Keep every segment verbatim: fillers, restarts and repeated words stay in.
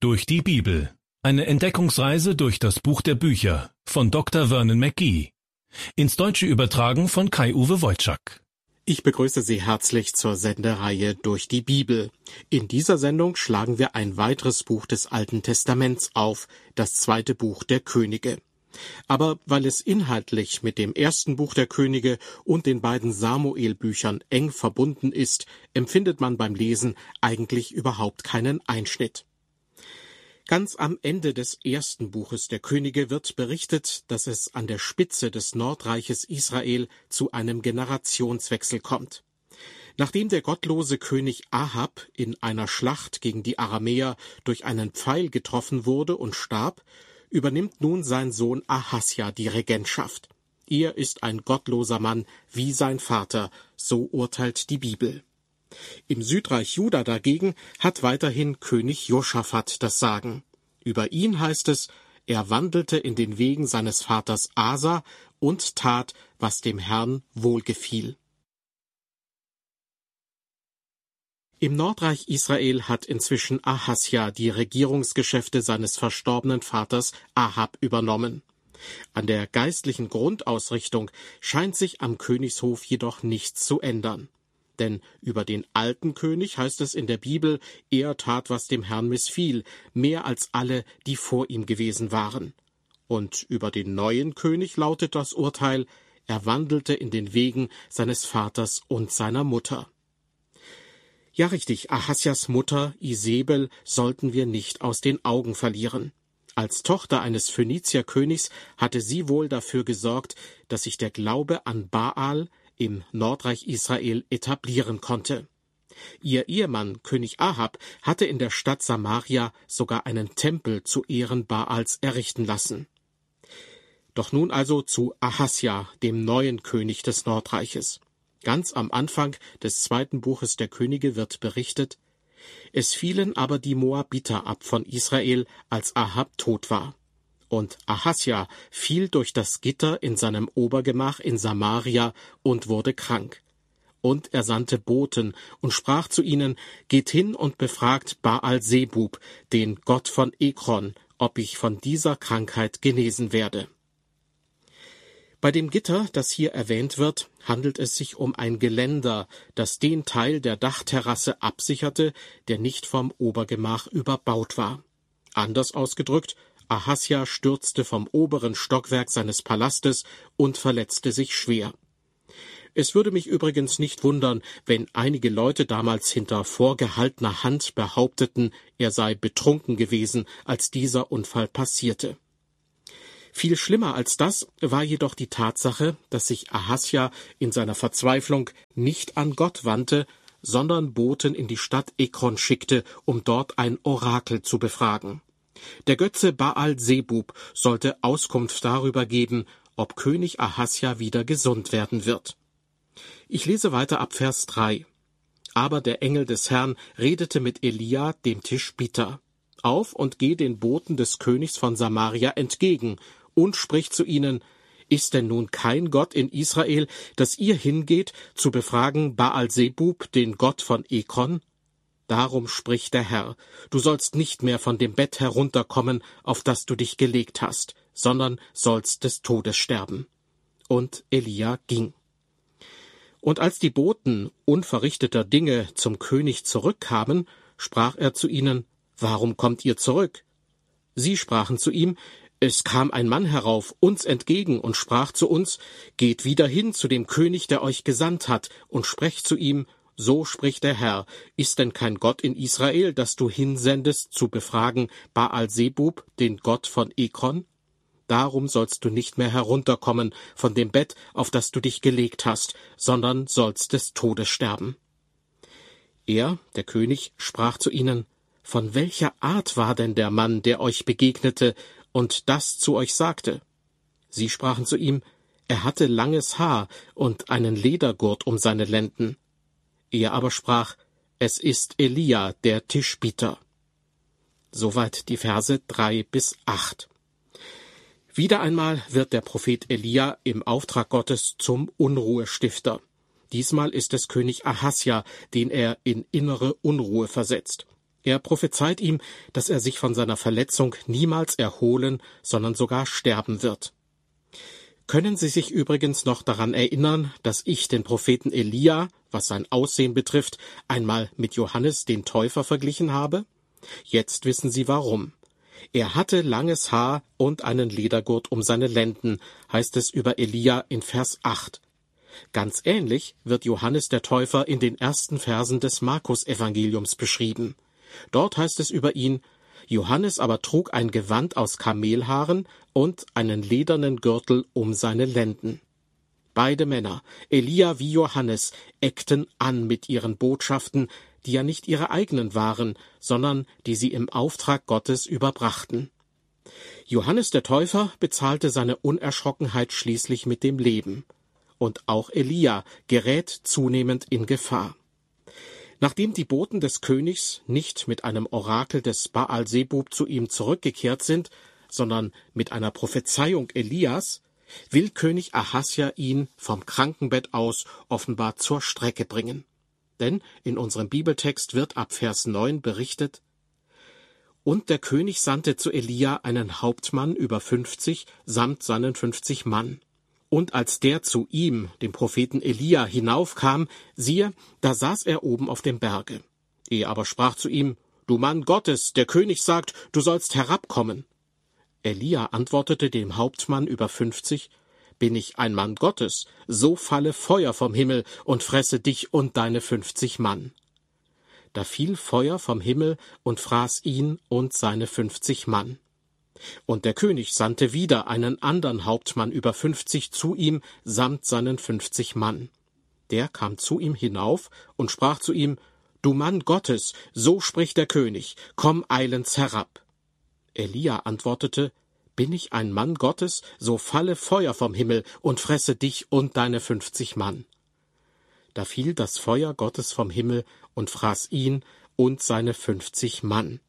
durch die Bibel. Eine Entdeckungsreise durch das Buch der Bücher von Doktor Vernon McGee. Ins Deutsche übertragen von Kai-Uwe Wojczak. Ich begrüße Sie herzlich zur Sendereihe Durch die Bibel. In dieser Sendung schlagen wir ein weiteres Buch des Alten Testaments auf, das zweite Buch der Könige. Aber weil es inhaltlich mit dem ersten Buch der Könige und den beiden Samuel-Büchern eng verbunden ist, empfindet man beim Lesen eigentlich überhaupt keinen Einschnitt. Ganz am Ende des ersten Buches der Könige wird berichtet, dass es an der Spitze des Nordreiches Israel zu einem Generationswechsel kommt. Nachdem der gottlose König Ahab in einer Schlacht gegen die Aramäer durch einen Pfeil getroffen wurde und starb, übernimmt nun sein Sohn Ahasja die Regentschaft. Er ist ein gottloser Mann wie sein Vater, so urteilt die Bibel. Im Südreich Juda dagegen hat weiterhin König Josaphat das Sagen. Über ihn heißt es, er wandelte in den Wegen seines Vaters Asa und tat, was dem Herrn wohlgefiel. Im Nordreich Israel hat inzwischen Ahasja die Regierungsgeschäfte seines verstorbenen Vaters Ahab übernommen. An der geistlichen Grundausrichtung scheint sich am Königshof jedoch nichts zu ändern. Denn über den alten König heißt es in der Bibel, er tat, was dem Herrn missfiel, mehr als alle, die vor ihm gewesen waren. Und über den neuen König lautet das Urteil, er wandelte in den Wegen seines Vaters und seiner Mutter. Ja richtig, Ahasjas Mutter Isebel sollten wir nicht aus den Augen verlieren. Als Tochter eines Phönizierkönigs hatte sie wohl dafür gesorgt, dass sich der Glaube an Baal im Nordreich Israel etablieren konnte. Ihr Ehemann, König Ahab, hatte in der Stadt Samaria sogar einen Tempel zu Ehren Baals errichten lassen. Doch nun also zu Ahasja, dem neuen König des Nordreiches. Ganz am Anfang des zweiten Buches der Könige wird berichtet, es fielen aber die Moabiter ab von Israel, als Ahab tot war. Und Ahasja fiel durch das Gitter in seinem Obergemach in Samaria und wurde krank. Und er sandte Boten und sprach zu ihnen, geht hin und befragt Baal-Sebub, den Gott von Ekron, ob ich von dieser Krankheit genesen werde. Bei dem Gitter, das hier erwähnt wird, handelt es sich um ein Geländer, das den Teil der Dachterrasse absicherte, der nicht vom Obergemach überbaut war. Anders ausgedrückt, Ahasja stürzte vom oberen Stockwerk seines Palastes und verletzte sich schwer. Es würde mich übrigens nicht wundern, wenn einige Leute damals hinter vorgehaltener Hand behaupteten, er sei betrunken gewesen, als dieser Unfall passierte. Viel schlimmer als das war jedoch die Tatsache, dass sich Ahasja in seiner Verzweiflung nicht an Gott wandte, sondern Boten in die Stadt Ekron schickte, um dort ein Orakel zu befragen. Der Götze Baal-Sebub sollte Auskunft darüber geben, ob König Ahasja wieder gesund werden wird. Ich lese weiter ab Vers drei. Aber der Engel des Herrn redete mit Elia, dem Tischbiter. Auf und geh den Boten des Königs von Samaria entgegen und sprich zu ihnen, ist denn nun kein Gott in Israel, dass ihr hingeht, zu befragen Baal-Sebub, den Gott von Ekron? Darum spricht der Herr, du sollst nicht mehr von dem Bett herunterkommen, auf das du dich gelegt hast, sondern sollst des Todes sterben. Und Elia ging. Und als die Boten unverrichteter Dinge zum König zurückkamen, sprach er zu ihnen, warum kommt ihr zurück? Sie sprachen zu ihm, es kam ein Mann herauf uns entgegen und sprach zu uns, geht wieder hin zu dem König, der euch gesandt hat, und sprecht zu ihm, so spricht der Herr, ist denn kein Gott in Israel, dass du hinsendest, zu befragen Baal-Sebub, den Gott von Ekron? Darum sollst du nicht mehr herunterkommen von dem Bett, auf das du dich gelegt hast, sondern sollst des Todes sterben. Er, der König, sprach zu ihnen, von welcher Art war denn der Mann, der euch begegnete und das zu euch sagte? Sie sprachen zu ihm, er hatte langes Haar und einen Ledergurt um seine Lenden. Er aber sprach, es ist Elia, der Tischbiter. Soweit die Verse drei bis acht. Wieder einmal wird der Prophet Elia im Auftrag Gottes zum Unruhestifter. Diesmal ist es König Ahasja, den er in innere Unruhe versetzt. Er prophezeit ihm, dass er sich von seiner Verletzung niemals erholen, sondern sogar sterben wird. Können Sie sich übrigens noch daran erinnern, dass ich den Propheten Elia, was sein Aussehen betrifft, einmal mit Johannes den Täufer verglichen habe? Jetzt wissen Sie warum. Er hatte langes Haar und einen Ledergurt um seine Lenden, heißt es über Elia in Vers acht. Ganz ähnlich wird Johannes der Täufer in den ersten Versen des Markus-Evangeliums beschrieben. Dort heißt es über ihn: Johannes aber trug ein Gewand aus Kamelhaaren und einen ledernen Gürtel um seine Lenden. Beide Männer, Elia wie Johannes, eckten an mit ihren Botschaften, die ja nicht ihre eigenen waren, sondern die sie im Auftrag Gottes überbrachten. Johannes der Täufer bezahlte seine Unerschrockenheit schließlich mit dem Leben. Und auch Elia gerät zunehmend in Gefahr. Nachdem die Boten des Königs nicht mit einem Orakel des Baal-Sebub zu ihm zurückgekehrt sind, sondern mit einer Prophezeiung Elias, will König Ahasja ihn vom Krankenbett aus offenbar zur Strecke bringen. Denn in unserem Bibeltext wird ab Vers neun berichtet: Und der König sandte zu Elia einen Hauptmann über fünfzig samt seinen fünfzig Mann. Und als der zu ihm, dem Propheten Elia, hinaufkam, siehe, da saß er oben auf dem Berge. Er aber sprach zu ihm: Du Mann Gottes, der König sagt, du sollst herabkommen. Elia antwortete dem Hauptmann über fünfzig: Bin ich ein Mann Gottes, so falle Feuer vom Himmel und fresse dich und deine fünfzig Mann. Da fiel Feuer vom Himmel und fraß ihn und seine fünfzig Mann. Und der König sandte wieder einen anderen Hauptmann über fünfzig zu ihm samt seinen fünfzig Mann. Der kam zu ihm hinauf und sprach zu ihm: Du Mann Gottes, so spricht der König, komm eilends herab. Elia antwortete: Bin ich ein Mann Gottes, so falle Feuer vom Himmel und fresse dich und deine fünfzig Mann. Da fiel das Feuer Gottes vom Himmel und fraß ihn und seine fünfzig Mann.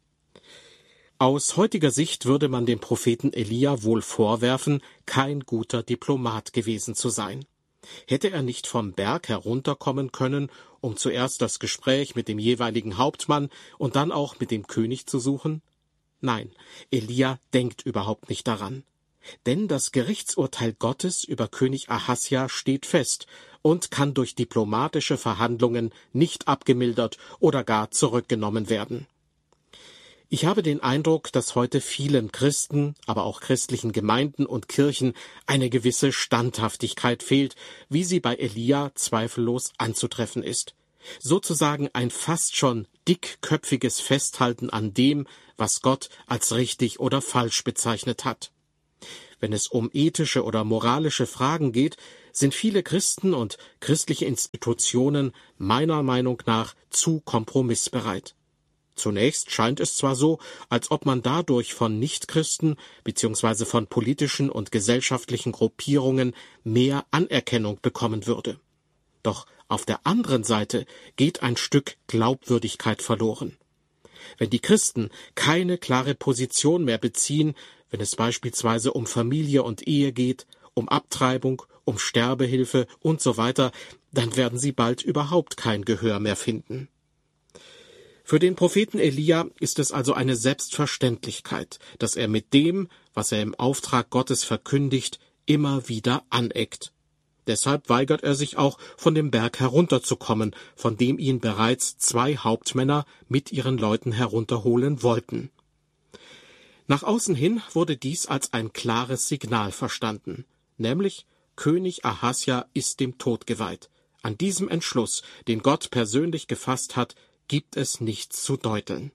Aus heutiger Sicht würde man dem Propheten Elia wohl vorwerfen, kein guter Diplomat gewesen zu sein. Hätte er nicht vom Berg herunterkommen können, um zuerst das Gespräch mit dem jeweiligen Hauptmann und dann auch mit dem König zu suchen? Nein, Elia denkt überhaupt nicht daran. Denn das Gerichtsurteil Gottes über König Ahasja steht fest und kann durch diplomatische Verhandlungen nicht abgemildert oder gar zurückgenommen werden. Ich habe den Eindruck, dass heute vielen Christen, aber auch christlichen Gemeinden und Kirchen eine gewisse Standhaftigkeit fehlt, wie sie bei Elia zweifellos anzutreffen ist. Sozusagen ein fast schon dickköpfiges Festhalten an dem, was Gott als richtig oder falsch bezeichnet hat. Wenn es um ethische oder moralische Fragen geht, sind viele Christen und christliche Institutionen meiner Meinung nach zu kompromissbereit. Zunächst scheint es zwar so, als ob man dadurch von Nichtchristen bzw. von politischen und gesellschaftlichen Gruppierungen mehr Anerkennung bekommen würde. Doch auf der anderen Seite geht ein Stück Glaubwürdigkeit verloren. Wenn die Christen keine klare Position mehr beziehen, wenn es beispielsweise um Familie und Ehe geht, um Abtreibung, um Sterbehilfe und so weiter, dann werden sie bald überhaupt kein Gehör mehr finden. Für den Propheten Elia ist es also eine Selbstverständlichkeit, dass er mit dem, was er im Auftrag Gottes verkündigt, immer wieder aneckt. Deshalb weigert er sich auch, von dem Berg herunterzukommen, von dem ihn bereits zwei Hauptmänner mit ihren Leuten herunterholen wollten. Nach außen hin wurde dies als ein klares Signal verstanden, nämlich König Ahasja ist dem Tod geweiht. An diesem Entschluss, den Gott persönlich gefasst hat, gibt es nichts zu deuteln.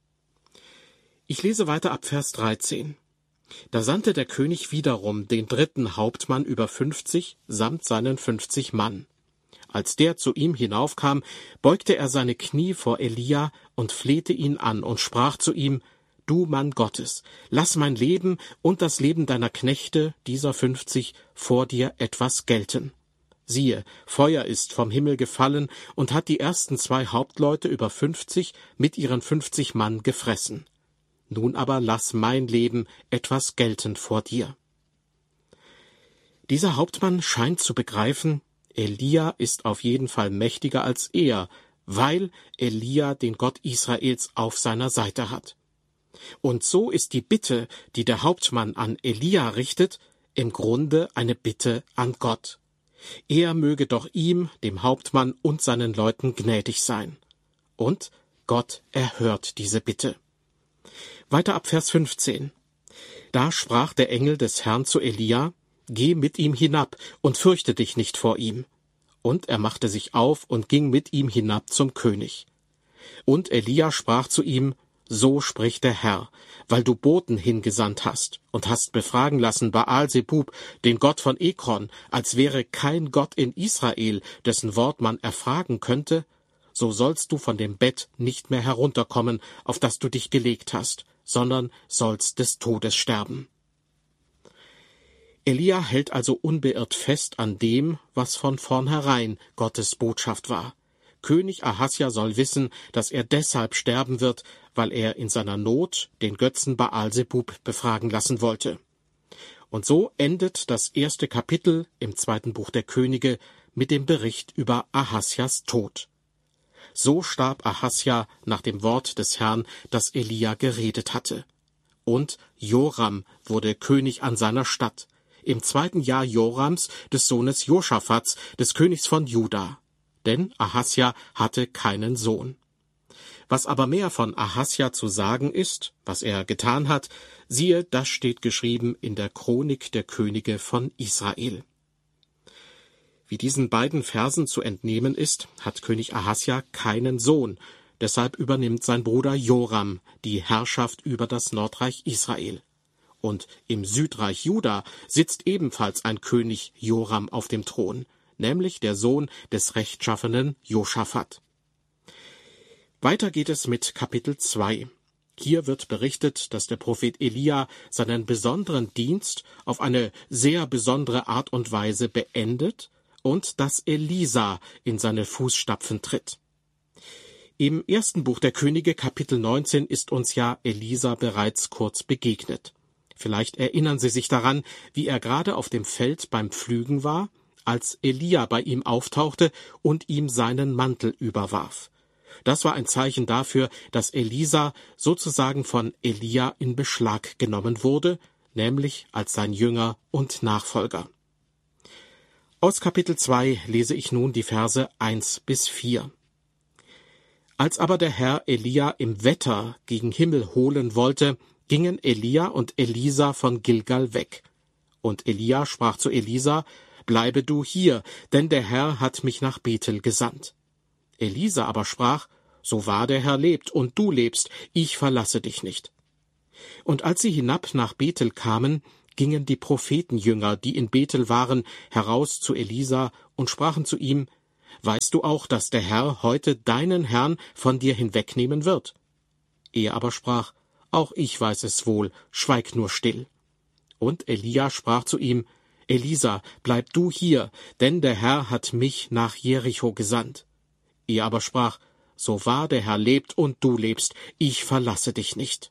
Ich lese weiter ab Vers dreizehn. Da sandte der König wiederum den dritten Hauptmann über fünfzig samt seinen fünfzig Mann. Als der zu ihm hinaufkam, beugte er seine Knie vor Elia und flehte ihn an und sprach zu ihm: Du Mann Gottes, lass mein Leben und das Leben deiner Knechte, dieser fünfzig, vor dir etwas gelten. Siehe, Feuer ist vom Himmel gefallen und hat die ersten zwei Hauptleute über fünfzig mit ihren fünfzig Mann gefressen. Nun aber lass mein Leben etwas gelten vor dir. Dieser Hauptmann scheint zu begreifen, Elia ist auf jeden Fall mächtiger als er, weil Elia den Gott Israels auf seiner Seite hat. Und so ist die Bitte, die der Hauptmann an Elia richtet, im Grunde eine Bitte an Gott. Er möge doch ihm, dem Hauptmann und seinen Leuten gnädig sein. Und Gott erhört diese Bitte. Weiter ab Vers fünfzehn. Da sprach der Engel des Herrn zu Elia: Geh mit ihm hinab und fürchte dich nicht vor ihm. Und er machte sich auf und ging mit ihm hinab zum König. Und Elia sprach zu ihm: So spricht der Herr, weil du Boten hingesandt hast und hast befragen lassen Baal-Zebub, den Gott von Ekron, als wäre kein Gott in Israel, dessen Wort man erfragen könnte, so sollst du von dem Bett nicht mehr herunterkommen, auf das du dich gelegt hast, sondern sollst des Todes sterben. Elia hält also unbeirrt fest an dem, was von vornherein Gottes Botschaft war. König Ahasja soll wissen, dass er deshalb sterben wird, weil er in seiner Not den Götzen Baal-Zebub befragen lassen wollte. Und so endet das erste Kapitel im zweiten Buch der Könige mit dem Bericht über Ahasjas Tod. So starb Ahasja nach dem Wort des Herrn, das Elia geredet hatte. Und Joram wurde König an seiner Stadt, im zweiten Jahr Jorams, des Sohnes Joschafats, des Königs von Juda. Denn Ahasja hatte keinen Sohn. Was aber mehr von Ahasja zu sagen ist, was er getan hat, siehe, das steht geschrieben in der Chronik der Könige von Israel. Wie diesen beiden Versen zu entnehmen ist, hat König Ahasja keinen Sohn, deshalb übernimmt sein Bruder Joram die Herrschaft über das Nordreich Israel. Und im Südreich Juda sitzt ebenfalls ein König Joram auf dem Thron, nämlich der Sohn des rechtschaffenen Joschafat. Weiter geht es mit Kapitel zwei. Hier wird berichtet, dass der Prophet Elia seinen besonderen Dienst auf eine sehr besondere Art und Weise beendet und dass Elisa in seine Fußstapfen tritt. Im ersten Buch der Könige, Kapitel neunzehn, ist uns ja Elisa bereits kurz begegnet. Vielleicht erinnern Sie sich daran, wie er gerade auf dem Feld beim Pflügen war, als Elia bei ihm auftauchte und ihm seinen Mantel überwarf. Das war ein Zeichen dafür, dass Elisa sozusagen von Elia in Beschlag genommen wurde, nämlich als sein Jünger und Nachfolger. Aus Kapitel zwei lese ich nun die Verse eins bis vier. Als aber der Herr Elia im Wetter gegen Himmel holen wollte, gingen Elia und Elisa von Gilgal weg. Und Elia sprach zu Elisa: Bleibe du hier, denn der Herr hat mich nach Bethel gesandt. Elisa aber sprach: So wahr der Herr lebt und du lebst, ich verlasse dich nicht. Und als sie hinab nach Bethel kamen, gingen die Prophetenjünger, die in Bethel waren, heraus zu Elisa und sprachen zu ihm: Weißt du auch, dass der Herr heute deinen Herrn von dir hinwegnehmen wird? Er aber sprach: Auch ich weiß es wohl, schweig nur still. Und Elia sprach zu ihm: Elisa, bleib du hier, denn der Herr hat mich nach Jericho gesandt. Er aber sprach: So wahr der Herr lebt und du lebst, ich verlasse dich nicht.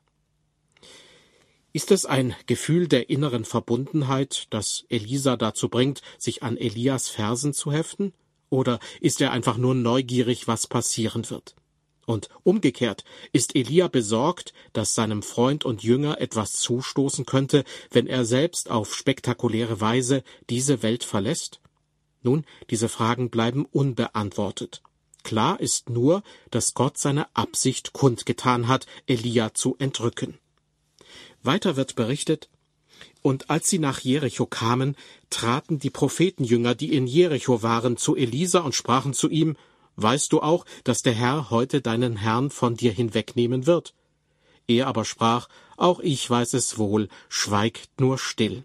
Ist es ein Gefühl der inneren Verbundenheit, das Elisa dazu bringt, sich an Elias Versen zu heften? Oder ist er einfach nur neugierig, was passieren wird? Und umgekehrt, ist Elia besorgt, dass seinem Freund und Jünger etwas zustoßen könnte, wenn er selbst auf spektakuläre Weise diese Welt verlässt? Nun, diese Fragen bleiben unbeantwortet. Klar ist nur, dass Gott seine Absicht kundgetan hat, Elia zu entrücken. Weiter wird berichtet: Und als sie nach Jericho kamen, traten die Prophetenjünger, die in Jericho waren, zu Elisa und sprachen zu ihm: Weißt du auch, dass der Herr heute deinen Herrn von dir hinwegnehmen wird? Er aber sprach: Auch ich weiß es wohl, schweig nur still.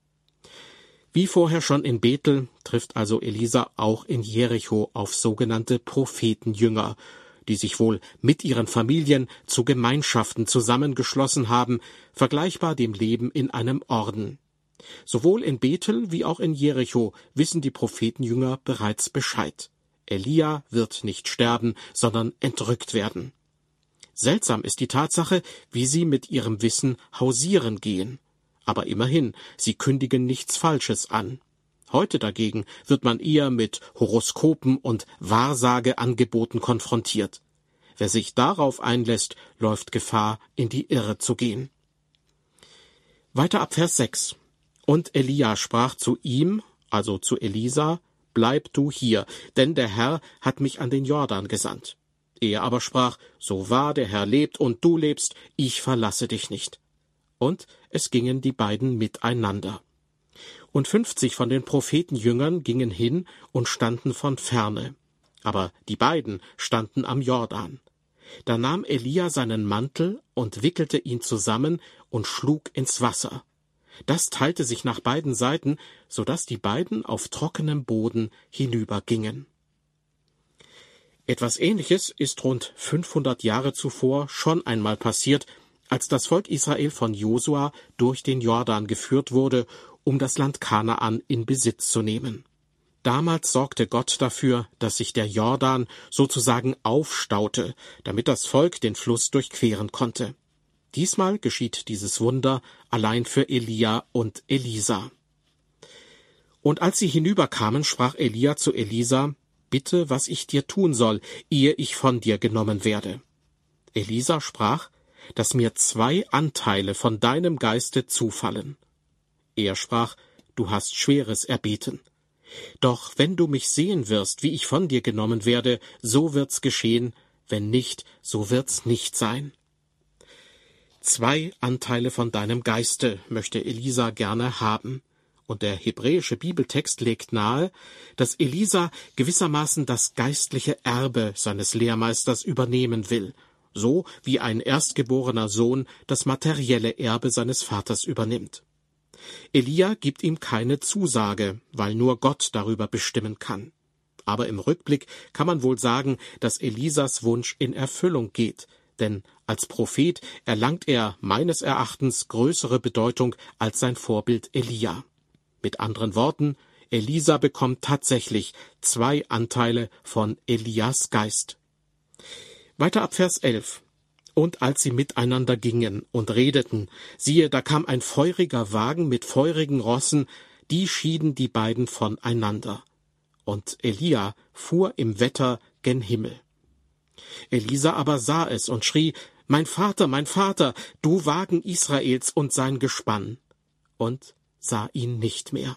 Wie vorher schon in Bethel trifft also Elisa auch in Jericho auf sogenannte Prophetenjünger, die sich wohl mit ihren Familien zu Gemeinschaften zusammengeschlossen haben, vergleichbar dem Leben in einem Orden. Sowohl in Bethel wie auch in Jericho wissen die Prophetenjünger bereits Bescheid. Elia wird nicht sterben, sondern entrückt werden. Seltsam ist die Tatsache, wie sie mit ihrem Wissen hausieren gehen. Aber immerhin, sie kündigen nichts Falsches an. Heute dagegen wird man eher mit Horoskopen und Wahrsageangeboten konfrontiert. Wer sich darauf einlässt, läuft Gefahr, in die Irre zu gehen. Weiter ab Vers sechs. Und Elia sprach zu ihm, also zu Elisa, bleib du hier, denn der Herr hat mich an den Jordan gesandt. Er aber sprach, so wahr der Herr lebt und du lebst, ich verlasse dich nicht. Und es gingen die beiden miteinander. Und fünfzig von den Prophetenjüngern gingen hin und standen von ferne. Aber die beiden standen am Jordan. Da nahm Elia seinen Mantel und wickelte ihn zusammen und schlug ins Wasser. Das teilte sich nach beiden Seiten, so dass die beiden auf trockenem Boden hinübergingen. Etwas Ähnliches ist rund fünfhundert Jahre zuvor schon einmal passiert, als das Volk Israel von Josua durch den Jordan geführt wurde, um das Land Kanaan in Besitz zu nehmen. Damals sorgte Gott dafür, dass sich der Jordan sozusagen aufstaute, damit das Volk den Fluss durchqueren konnte. Diesmal geschieht dieses Wunder allein für Elia und Elisa. Und als sie hinüberkamen, sprach Elia zu Elisa, bitte, was ich dir tun soll, ehe ich von dir genommen werde. Elisa sprach, dass mir zwei Anteile von deinem Geiste zufallen. Er sprach, du hast Schweres erbeten. Doch wenn du mich sehen wirst, wie ich von dir genommen werde, so wird's geschehen, wenn nicht, so wird's nicht sein. Zwei Anteile von deinem Geiste möchte Elisa gerne haben. Und der hebräische Bibeltext legt nahe, dass Elisa gewissermaßen das geistliche Erbe seines Lehrmeisters übernehmen will, so wie ein erstgeborener Sohn das materielle Erbe seines Vaters übernimmt. Elia gibt ihm keine Zusage, weil nur Gott darüber bestimmen kann. Aber im Rückblick kann man wohl sagen, dass Elisas Wunsch in Erfüllung geht, denn als Prophet erlangt er meines Erachtens größere Bedeutung als sein Vorbild Elia. Mit anderen Worten, Elisa bekommt tatsächlich zwei Anteile von Elias Geist. Weiter ab Vers elf. Und als sie miteinander gingen und redeten, siehe, da kam ein feuriger Wagen mit feurigen Rossen, die schieden die beiden voneinander. Und Elia fuhr im Wetter gen Himmel. Elisa aber sah es und schrie, mein Vater, mein Vater, du Wagen Israels und sein Gespann, und sah ihn nicht mehr.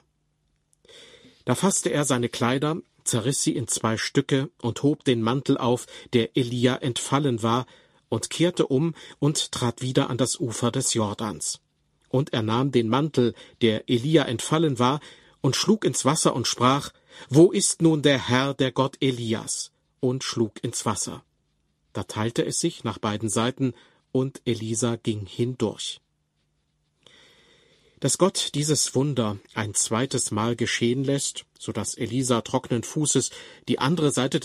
Da fasste er seine Kleider, zerriss sie in zwei Stücke und hob den Mantel auf, der Elia entfallen war, und kehrte um und trat wieder an das Ufer des Jordans. Und er nahm den Mantel, der Elia entfallen war, und schlug ins Wasser und sprach, wo ist nun der Herr, der Gott Elias? Und schlug ins Wasser. Da teilte es sich nach beiden Seiten, und Elisa ging hindurch. Dass Gott dieses Wunder ein zweites Mal geschehen lässt, so dass Elisa trockenen Fußes die andere Seite